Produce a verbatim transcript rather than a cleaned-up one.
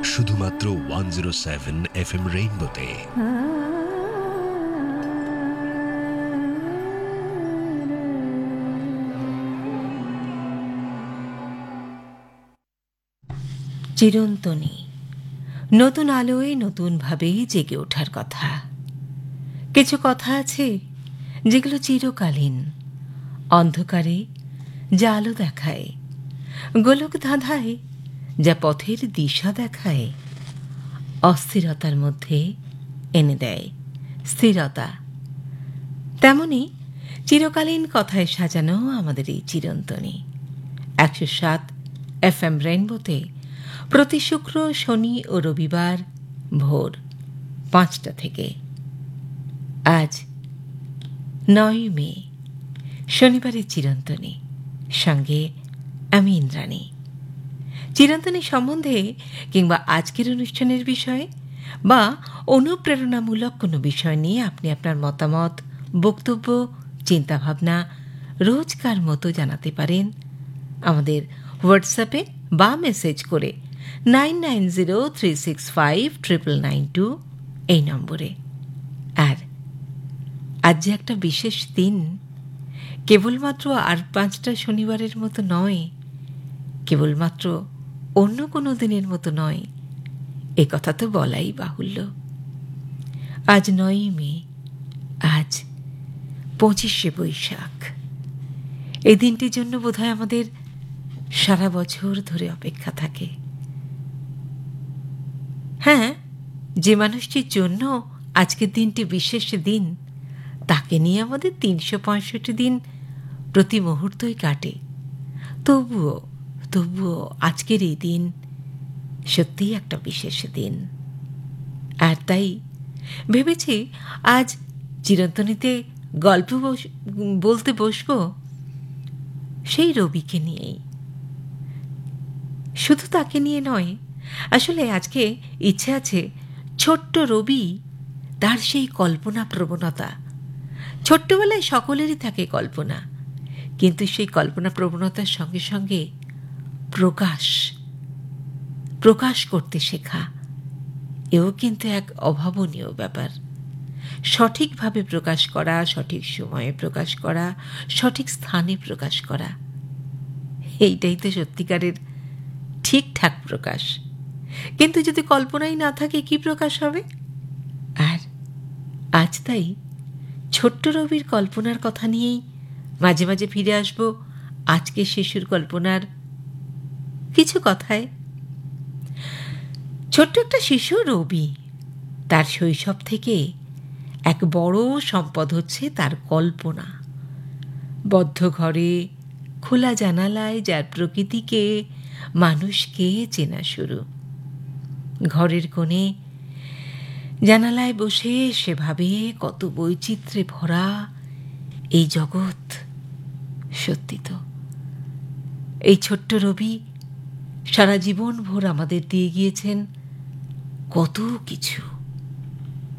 শুধুমাত্র one zero seven F M রেইনবোতে। চিরন্তনী, নতুন আলোয় নতুনভাবে জেগে ওঠার কথা। কিছু কথা আছে যেগুলো চিরকালীন, অন্ধকারে যা আলো দেখায়, গোলক ধাঁধায় যা পথের দিশা দেখায়, অস্থিরতার মধ্যে এনে দেয় স্থিরতা। তেমনি চিরকালীন কথায় সাজানো আমাদের এই চিরন্তনী। একশো সাত এফ এম রেইনবোতে প্রতি শুক্র, শনি ও রবিবার ভোর পাঁচটা থেকে। আজ নয় মে, শনিবারের চিরন্তনী, সঙ্গে আমি ইন্দ্রাণী। চিরন্তনী সম্বন্ধে কিংবা আজকের অনুষ্ঠানের বিষয়ে বা অনুপ্রেরণামূলক কোনো বিষয় নিয়ে আপনি আপনার মতামত, বক্তব্য, চিন্তাভাবনা রোজকার মতো জানাতে পারেন আমাদের হোয়াটসঅ্যাপে বা মেসেজ করে nine nine zero three six five triple nine two এই নম্বরে। আর আজ যে একটা বিশেষ দিন, কেবলমাত্র আর পাঁচটা শনিবারের মতো নয়, কেবলমাত্র অন্য কোনো দিনের মতো নয়, এ কথা তো বলাই বাহুল্য। আজ নয়ই মে, আজ পঁচিশে বৈশাখ। এই দিনটির জন্য বোধহয় আমাদের সারা বছর ধরে অপেক্ষা থাকে। হ্যাঁ, যে মানুষটির জন্য আজকের দিনটি বিশেষ দিন, তাকে নিয়ে আমাদের তিনশো পঁয়ষট্টি দিন প্রতি মুহূর্তই কাটে। তবুও তবুও আজকের এই দিন সত্যিই একটা বিশেষ দিন। আর তাই ভেবেছি আজ চিরন্তনীতে গল্প বলতে বসব সেই রবিকে নিয়েই। শুধু তাকে নিয়ে নয়, আসলে আজকে ইচ্ছে আছে ছোট্ট রবি, তার সেই কল্পনা প্রবণতা। ছোট্টবেলায় সকলেরই থাকে কল্পনা, কিন্তু সেই কল্পনা প্রবণতার সঙ্গে সঙ্গে প্রকাশ প্রকাশ করতে শেখা, এও কিন্তু এক অভাবনীয় ব্যাপার। সঠিকভাবে প্রকাশ করা, সঠিক সময়ে প্রকাশ করা, সঠিক স্থানে প্রকাশ করা, এইটাই তো সত্যিকারের ঠিকঠাক প্রকাশ। কিন্তু যদি কল্পনাই না থাকে, কি প্রকাশ হবে? আর আজ তাই ছোট্ট রবির কল্পনার কথা নিয়েই মাঝে মাঝে ফিরে আসব আজকে শিশুর কল্পনার কিছু কথায়। ছোট্ট একটা শিশু রবি, তার শৈশব থেকে এক বড় সম্পদ হচ্ছে তার কল্পনা। বদ্ধ ঘরে, খোলা জানালায় যার প্রকৃতিকে, মানুষকে চেনা শুরু। ঘরের কোণে জানালায় বসে সে ভাবে কত বৈচিত্র্যে ভরা এই জগৎ। সত্যি তো, এই ছোট্ট রবি সারা জীবন ভোর আমাদের দিয়ে গিয়েছেন কত কিছু।